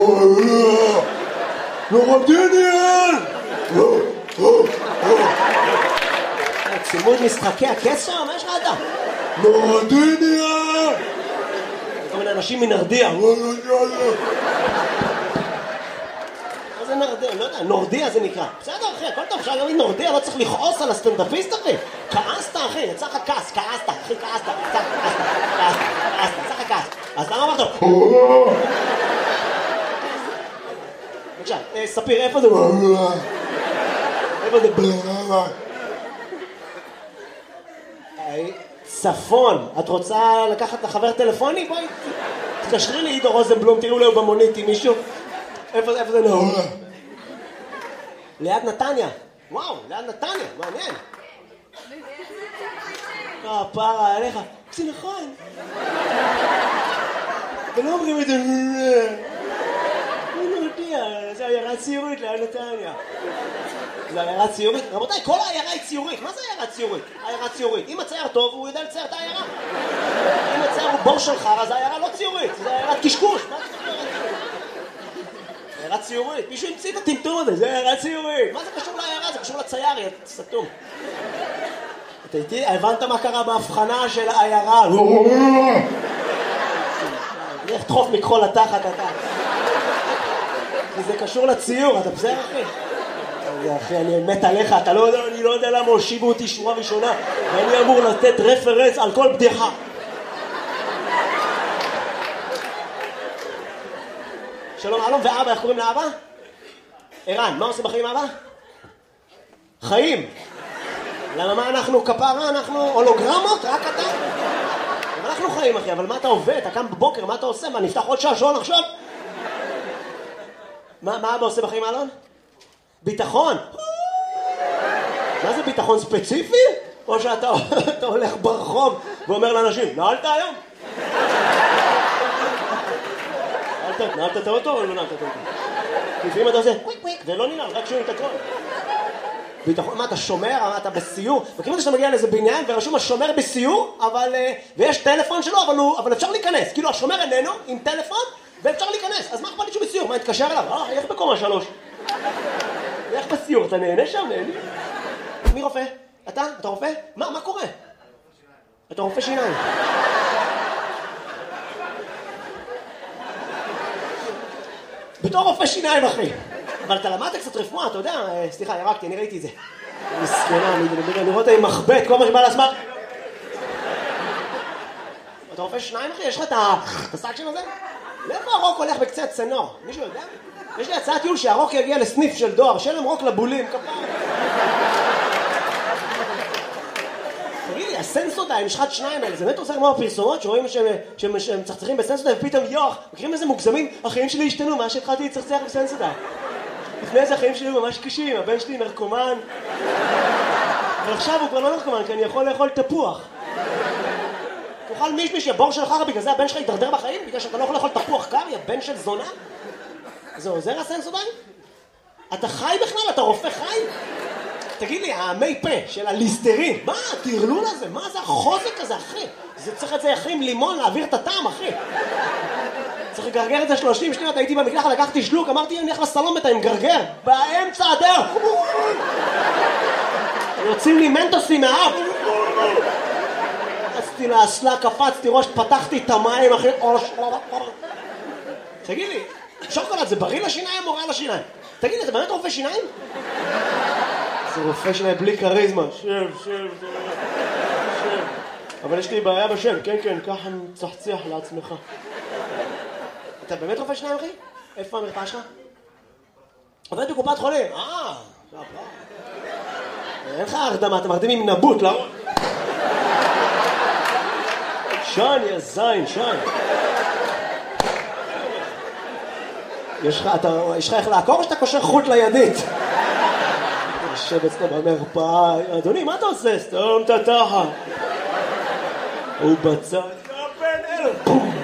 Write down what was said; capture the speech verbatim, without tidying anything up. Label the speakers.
Speaker 1: נורדיניאן!
Speaker 2: צילמו את משחקי הקסר? מה יש לך אתה?
Speaker 1: נורדיניאן!
Speaker 2: כל מיני אנשים מנרדיה. מה זה נרדיה? לא יודע, נורדיה זה נקרא. בסדר אחי, הכל טוב, אפשר להגיד נורדיה, לא צריך לכעוס על הסטנדאפיסט אחי. כעסת אחי, יצא לך כעס, כעסת, אחי כעסת, יצא לך כעסת, כעסת, כעסת, יצא לך כעס. אז למה אמרת לו? בבקשה, ספיר, איפה זה? איפה זה? צפון, את רוצה לקחת לחבר טלפוני? בואי, תקשרי לי עידו רוזנבלום, תראו לו במונית עם מישהו. איפה זה נהור? ליד נתניה. וואו, ליד נתניה, מעניין. אה, פרה עליך. זה נכון. ולא אומרים את זה. אני לא יודע, זה עיירה ציורית ליד נתניה. זה עיירה ציורית? רבותיי, כל העיירה היא ציורית. מה זה עיירה ציורית? עיירה ציורית. אם הצייר טוב, הוא יודע לצייר את העיירה. אם הצייר הוא בור של חר, אז העיירה לא ציורית. זה עיירת קשקוש. מה זה עיירה ציורית? מישהו המציא את הטמטום הזה, זה עיירה ציורית. מה זה קשור לעיירה? זה קשור לצייר, יא סתום. אתה איתי? הבנת מה קרה בהבחנה של העיירה? איך תחוף מכחול לתחת אתה? כי זה קשור לציור, אתה בסדר אחי? אחי, אני מת עליך, אתה לא יודע, אני לא יודע למה הושיבו אותי שורה ראשונה ואני אמור לתת רפרנס על כל בדיחה. שלום, אלון ואבא, איך קוראים לאבא? ערן, מה עושים בחיים אבא? חיים. למה מה אנחנו כפרה? אנחנו הולוגרמות? רק אתה? אנחנו חיים אחי, אבל מה אתה עובד? אתה קם בבוקר, מה אתה עושה? מה, נפתח עוד שעשון עכשיו? מה, מה אבא עושה בחיים אלון? ביטחון. מה זה ביטחון ספציפי? או שאתה אתה הולך ברחוב ואומר לאנשים, נעלת היום? נעלת, נעלת את האוטו או לא נעלת את האוטו? לפעמים אתה עושה קוויק קוויק ולא ננעל, רק שומעים את הכל. ביטחון, מה אתה שומר? מה אתה בסיור? וכאילו שאתה מגיע לאיזה בניין ורשום השומר בסיור, אבל, ויש טלפון שלו, אבל, הוא, אבל אפשר להיכנס. כאילו השומר איננו עם טלפון ואפשר להיכנס. אז מה אכפת לי שהוא בסיור? מה, התקשר אליו? אה, איך בקומה שלוש? איך בסיור? אתה נהנה שם? נהנה? מי רופא? אתה? אתה רופא? מה? מה קורה? אתה רופא שיניים. בתור רופא שיניים, אחי. אבל אתה למדת קצת רפואה, אתה יודע? סליחה, ירקתי, אני ראיתי את זה. מסכנה, אני רואה אותה עם מחבט, כל מה שבא לעצמה. אתה רופא שיניים, אחי? יש לך את הסאקשן הזה? לאיפה הרוק הולך בקצה הצנור? מישהו יודע? יש לי הצעת טיול שהרוק יגיע לסניף של דואר, שלם רוק לבולים, כפר. תגיד לי, הסנסודיים, משחת שניים האלה, זה באמת עושה כמו הפרסומות שרואים שהם מצחצחים בסנסודיים ופתאום יוח, מכירים איזה מוגזמים? החיים שלי השתנו, מה שהתחלתי לצחצח בסנסודיים. לפני זה החיים שלי היו ממש קשים, הבן שלי נרקומן. אבל עכשיו הוא כבר לא נרקומן, כי אני יכול לאכול תפוח. תאכל מישמיש, הבור שלך, בגלל זה הבן שלך ידרדר בחיים? בגלל שאתה לא יכול לאכול תפוח קר, יא בן של זונה? זה עוזר הסנסודיים? אתה חי בכלל? אתה רופא חי? תגיד לי, המי פה של הליסטרין, מה התרלול הזה? מה זה החוזק הזה, אחי? זה צריך את זה אחי עם לימון להעביר את הטעם, אחי. צריך לגרגר את זה שלושים שניות, הייתי במקלחת, לקחתי שלוק, אמרתי, אני הולך לסלום את הגרגר, באמצע הדרך. יוצאים לי מנטוסים מהאף. קפצתי לאסלה, קפצתי ראש, פתחתי את המים, אחי. תגיד לי, שוקולד זה בריא לשיניים או רע לשיניים? תגיד לי, אתה באמת רופא שיניים? זה רופא שיניים בלי קריזמה. שב, שב, שב. אבל יש לי בעיה בשם, כן, כן, ככה מצחצח לעצמך. אתה באמת רופא שיניים, אחי? איפה המרפאה שלך? עובד בקופת חולים. אה, אין לך הרדמה, אתם מרדים עם נבוט, לא? שן, יא זין, שן. יש לך, אתה, יש לך איך לעקור או שאתה קושר חוט לידית? יושב אצלנו במרפאה, אדוני, מה אתה עושה? סתום את התחת. הוא בצד, בן אלו, בום.